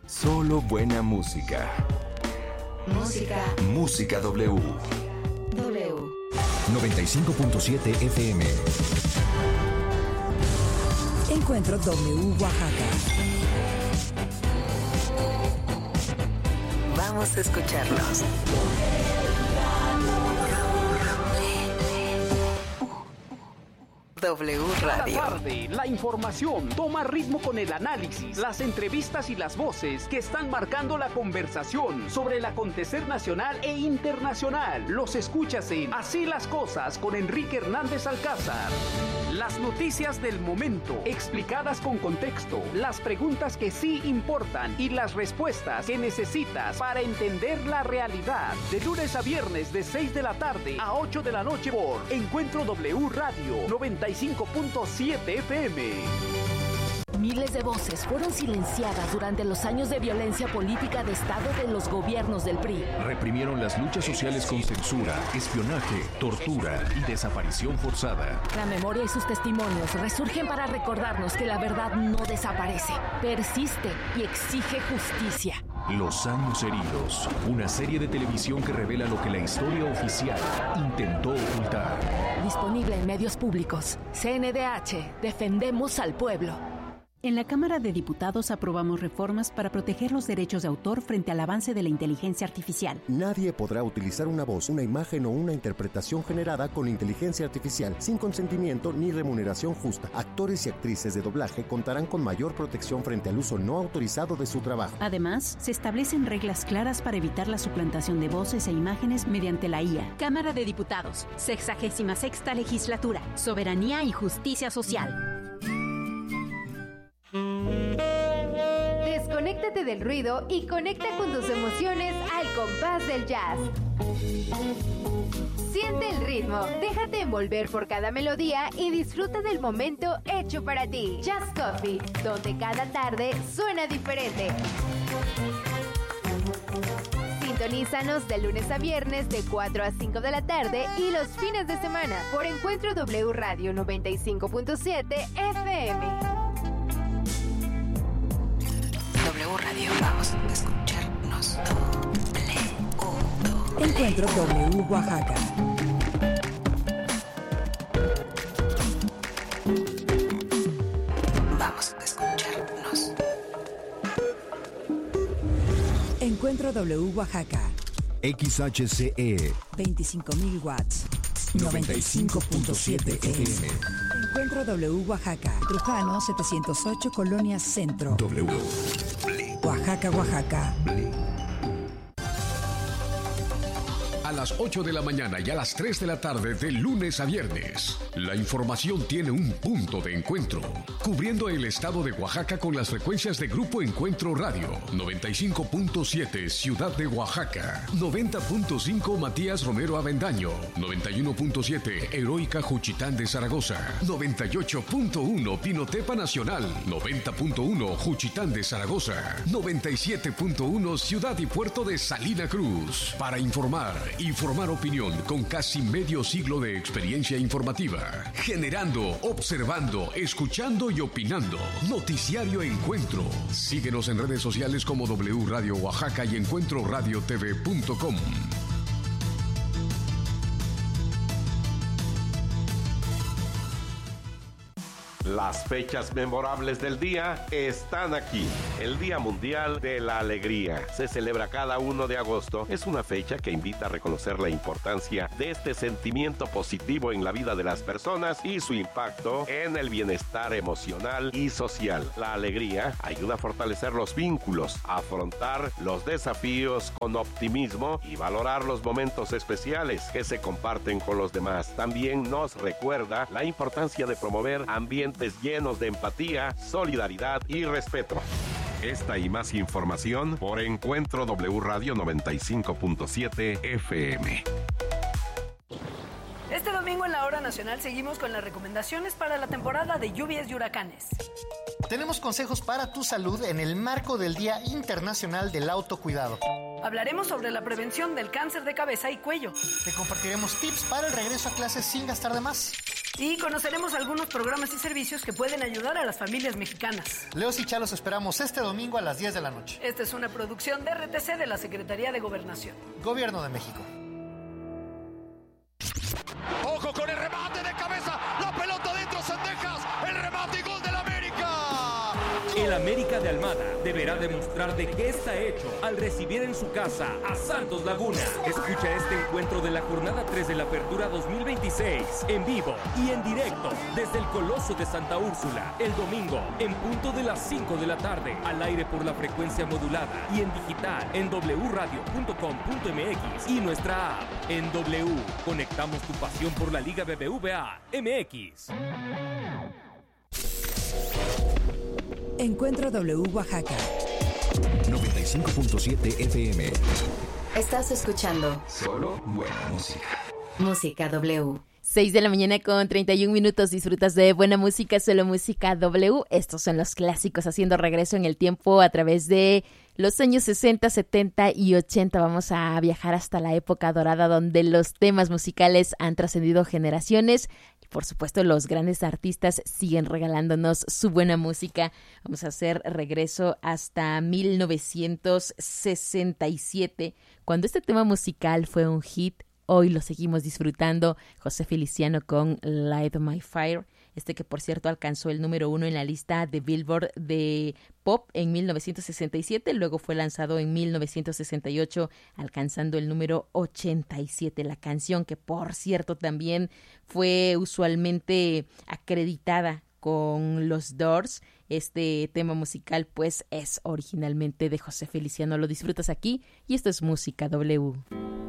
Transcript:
Solo buena música. Música W. 95.7 FM. Encuentro W Oaxaca. Vamos a escucharlos. W Radio. Cada tarde, la información toma ritmo con el análisis, las entrevistas y las voces que están marcando la conversación sobre el acontecer nacional e internacional. Los escuchas en Así las Cosas con Enrique Hernández Alcázar. Las noticias del momento, explicadas con contexto, las preguntas que sí importan y las respuestas que necesitas para entender la realidad. De lunes a viernes de 6 de la tarde a 8 de la noche por Encuentro W Radio 95.7 FM. Miles de voces fueron silenciadas durante los años de violencia política de Estado de los gobiernos del PRI. Reprimieron las luchas sociales con censura, espionaje, tortura y desaparición forzada. La memoria y sus testimonios resurgen para recordarnos que la verdad no desaparece, persiste y exige justicia. Los años heridos, una serie de televisión que revela lo que la historia oficial intentó ocultar. Disponible en medios públicos. CNDH, defendemos al pueblo. En la Cámara de Diputados aprobamos reformas para proteger los derechos de autor frente al avance de la inteligencia artificial. Nadie podrá utilizar una voz, una imagen o una interpretación generada con inteligencia artificial sin consentimiento ni remuneración justa. Actores y actrices de doblaje contarán con mayor protección frente al uso no autorizado de su trabajo. Además, se establecen reglas claras para evitar la suplantación de voces e imágenes mediante la IA. Cámara de Diputados, 66ª Legislatura, Soberanía y Justicia Social. Desconéctate del ruido y conecta con tus emociones al compás del jazz. Siente el ritmo, déjate envolver por cada melodía y disfruta del momento hecho para ti. Jazz Coffee, donde cada tarde suena diferente. Sintonízanos de lunes a viernes de 4 a 5 de la tarde y los fines de semana por Encuentro W Radio 95.7 FM. W Radio, vamos a escucharnos. Encuentro W Oaxaca. Vamos a escucharnos. Encuentro W Oaxaca. XHCE 25.000 watts. 95.7 FM. Encuentro W Oaxaca. Trujano 708, Colonia Centro. W. Oaxaca, Oaxaca. A las 8 de la mañana y a las 3 de la tarde de lunes a viernes, la información tiene un punto de encuentro, cubriendo el estado de Oaxaca con las frecuencias de Grupo Encuentro Radio, 95.7 Ciudad de Oaxaca, 90.5 Matías Romero Avendaño, 91.7 Heroica Juchitán de Zaragoza, 98.1 Pinotepa Nacional, 90.1 Juchitán de Zaragoza, 97.1 Ciudad y Puerto de Salina Cruz. Para informar y formar opinión con casi medio siglo de experiencia informativa, generando, observando, escuchando y opinando. Noticiario Encuentro. Síguenos en redes sociales como W Radio Oaxaca y encuentroradiotv.com. Las fechas memorables del día están aquí. El Día Mundial de la Alegría se celebra cada 1 de agosto. Es una fecha que invita a reconocer la importancia de este sentimiento positivo en la vida de las personas y su impacto en el bienestar emocional y social. La alegría ayuda a fortalecer los vínculos, a afrontar los desafíos con optimismo y valorar los momentos especiales que se comparten con los demás. También nos recuerda la importancia de promover ambientes llenos de empatía, solidaridad y respeto. Esta y más información por Encuentro W Radio 95.7 FM. Este domingo en la Hora Nacional seguimos con las recomendaciones para la temporada de lluvias y huracanes. Tenemos consejos para tu salud en el marco del Día Internacional del Autocuidado. Hablaremos sobre la prevención del cáncer de cabeza y cuello. Te compartiremos tips para el regreso a clases sin gastar de más. Y conoceremos algunos programas y servicios que pueden ayudar a las familias mexicanas. Leos y Chalos esperamos este domingo a las 10 de la noche. Esta es una producción de RTC de la Secretaría de Gobernación. Gobierno de México. Ojo con el remate de cabeza, la pelota dentro, Cendejas, el remate y gol del América. El América de Almada deberá demostrar de qué está hecho al recibir en su casa a Santos Laguna. Escucha este encuentro de la jornada 3 de la Apertura 2026 en vivo y en directo desde el Coloso de Santa Úrsula el domingo en punto de las 5 de la tarde, al aire por la frecuencia modulada y en digital en wradio.com.mx y nuestra app en W. Conectamos tu pasión por la Liga BBVA MX. Encuentro W Oaxaca 95.7 FM. Estás escuchando Solo buena música. Música W. 6 de la mañana con 31 minutos. Disfrutas de buena música, solo música W. Estos son los clásicos haciendo regreso en el tiempo a través de los años 60, 70 y 80. Vamos a viajar hasta la época dorada donde los temas musicales han trascendido generaciones. Y por supuesto los grandes artistas siguen regalándonos su buena música. Vamos a hacer regreso hasta 1967, cuando este tema musical fue un hit. Hoy lo seguimos disfrutando. José Feliciano con Light My Fire. Que por cierto alcanzó el número 1 en la lista de Billboard de pop en 1967. Luego fue lanzado en 1968, alcanzando el número 87. La canción que por cierto también fue usualmente acreditada con los Doors. Este tema musical pues es originalmente de José Feliciano. Lo disfrutas aquí y esto es Música W.